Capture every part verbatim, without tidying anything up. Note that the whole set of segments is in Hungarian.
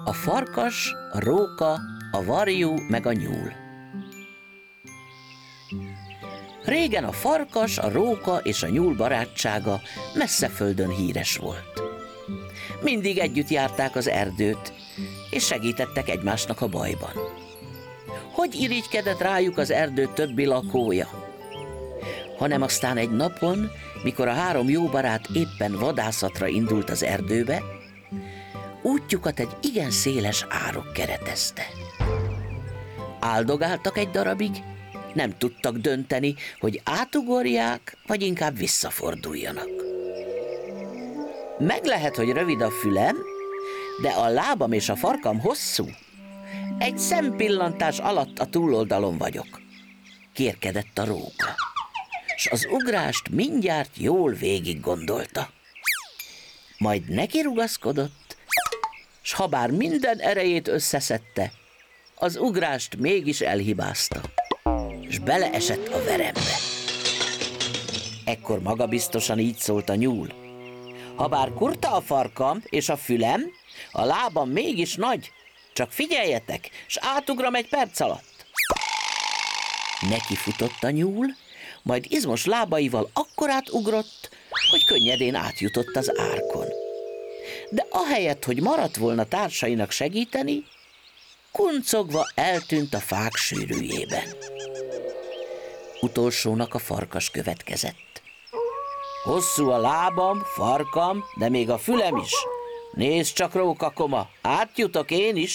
A farkas, a róka, a varjú meg a nyúl. Régen a farkas, a róka és a nyúl barátsága messze földön híres volt. Mindig együtt járták az erdőt, és segítettek egymásnak a bajban. Hogy irigykedett rájuk az erdő többi lakója? Hanem aztán egy napon, mikor a három jó barát éppen vadászatra indult az erdőbe, útjukat egy igen széles árok keretezte. Áldogáltak egy darabig, nem tudtak dönteni, hogy átugorják, vagy inkább visszaforduljanak. Meg lehet, hogy rövid a fülem, de a lábam és a farkam hosszú. Egy szempillantás alatt a túloldalon vagyok, kérkedett a róka, s az ugrást mindjárt jól végig gondolta. Majd nekirugaszkodott, s habár minden erejét összeszedte, az ugrást mégis elhibázta, s beleesett a verembe. Ekkor magabiztosan így szólt a nyúl: habár kurta a farkam és a fülem, a lábam mégis nagy, csak figyeljetek, s átugram egy perc alatt. Neki futott a nyúl, majd izmos lábaival akkorát ugrott, hogy könnyedén átjutott az árkon. De ahelyett, hogy maradt volna társainak segíteni, kuncogva eltűnt a fák sűrűjében. Utolsónak a farkas következett. Hosszú a lábam, farkam, de még a fülem is. Nézd csak, rókakoma, átjutok én is.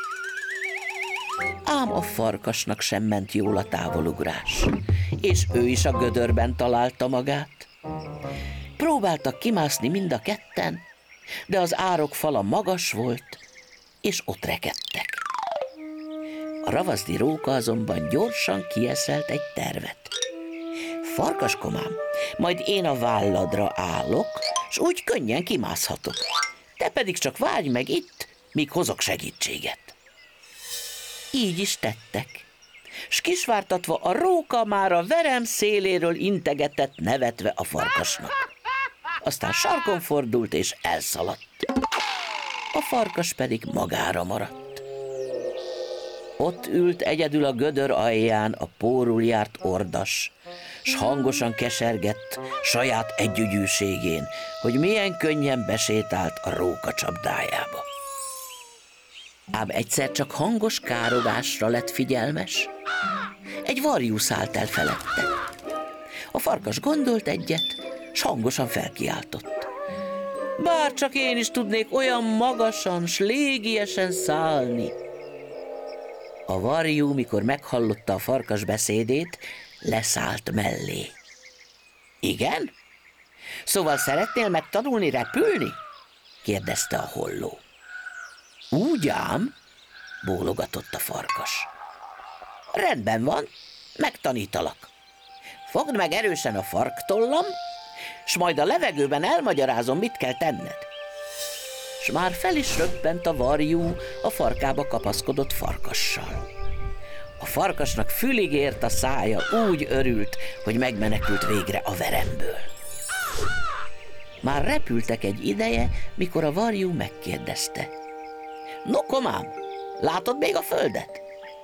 Ám a farkasnak sem ment jól a távolugrás, és ő is a gödörben találta magát. Próbáltak kimászni mind a ketten, de az árok fala magas volt, és ott rekedtek. A ravaszdi róka azonban gyorsan kieszelt egy tervet. Farkaskomám, majd én a válladra állok, s úgy könnyen kimászhatok. Te pedig csak várj meg itt, míg hozok segítséget. Így is tettek, s kisvártatva a róka már a verem széléről integetett nevetve a farkasnak. Aztán sarkon fordult és elszaladt. A farkas pedig magára maradt. Ott ült egyedül a gödör alján a pórul járt ordas, s hangosan kesergett saját együgyűségén, hogy milyen könnyen besétált a róka csapdájába. Ám egyszer csak hangos károgásra lett figyelmes. Egy varjú szállt el felette. A farkas gondolt egyet, s hangosan felkiáltott: bár csak én is tudnék olyan magasan, s légiesen szállni. A varjú, mikor meghallotta a farkas beszédét, leszállt mellé. Igen? Szóval szeretnél megtanulni repülni? kérdezte a holló. Úgy ám, bólogatott a farkas. Rendben van, megtanítalak. Fogd meg erősen a farktollam, s majd a levegőben elmagyarázom, mit kell tenned. S már fel is röppent a varjú a farkába kapaszkodott farkassal. A farkasnak fülig ért a szája, úgy örült, hogy megmenekült végre a veremből. Már repültek egy ideje, mikor a varjú megkérdezte: no, komám, látod még a földet?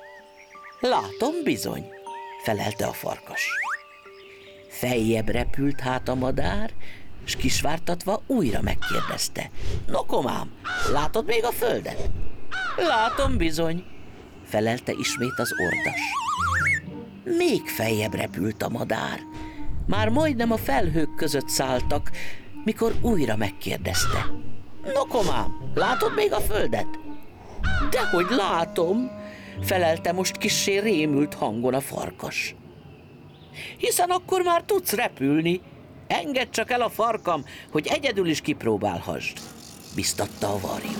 Látom bizony, felelte a farkas. Feljebb repült hát a madár, s kisvártatva újra megkérdezte: no, komám, látod még a földet? Látom bizony, felelte ismét az ordas. Még feljebb repült a madár. Már majdnem a felhők között szálltak, mikor újra megkérdezte: no, komám, látod még a földet? Dehogy látom, felelte most kissé rémült hangon a farkas. Hiszen akkor már tudsz repülni. Engedd csak el a farkam, hogy egyedül is kipróbálhassd, biztatta a varjú.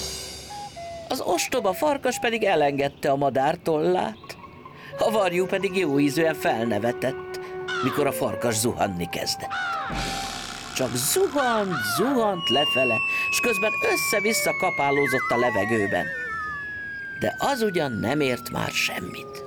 Az ostoba farkas pedig elengedte a madár tollát, a varjú pedig jóízűen felnevetett, mikor a farkas zuhanni kezdett. Csak zuhant, zuhant lefele, s közben össze-vissza kapálózott a levegőben. De az ugyan nem ért már semmit.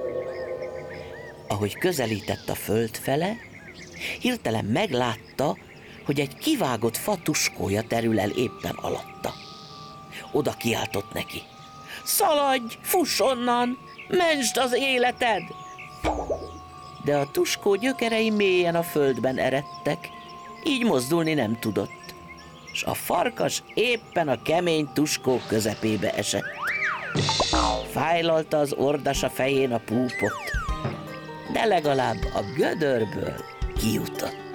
Ahogy közelített a föld fele, hirtelen meglátta, hogy egy kivágott fa tuskója terül el éppen alatta. oda kiáltott neki. Szaladj, fuss onnan, mentsd az életed! De a Tuskó gyökerei mélyen a földben eredtek, így mozdulni nem tudott, s a farkas éppen a kemény Tuskó közepébe esett. Fájlalta az ordas a fején a púpot, de legalább a gödörből kijutott.